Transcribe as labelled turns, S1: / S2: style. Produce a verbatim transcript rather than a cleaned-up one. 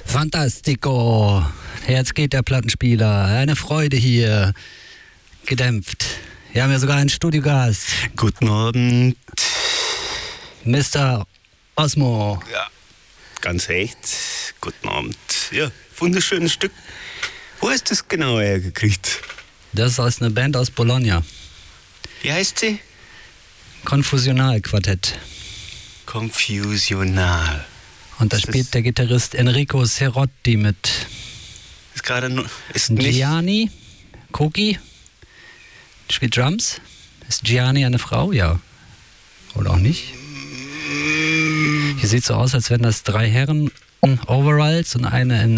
S1: Fantastico. Jetzt geht der Plattenspieler. Eine Freude hier. Gedämpft. Wir haben ja sogar einen Studiogast.
S2: Guten Abend.
S1: Mister Osmo.
S2: Ja, ganz recht. Guten Abend. Ja, wunderschönes Stück. Wo hast du das genau hergekriegt?
S1: Das ist eine Band aus Bologna.
S2: Wie heißt sie?
S1: Confusional-Quartett.
S2: Confusional.
S1: Und da
S2: Das
S1: spielt
S2: ist-
S1: der Gitarrist Enrico Cerotti mit.
S2: Ist gerade nur. Ist nicht.
S1: Gianni Koki spielt Drums. Ist Gianni eine Frau? Ja. Oder auch nicht? Hier sieht so aus, als wären das drei Herren in Overalls und eine in